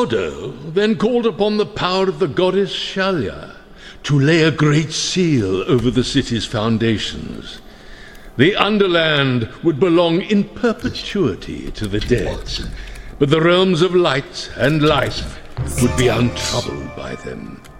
Odo then called upon the power of the goddess Shalya to lay a great seal over the city's foundations. The Underland would belong in perpetuity to the dead, but the realms of light and life would be untroubled by them.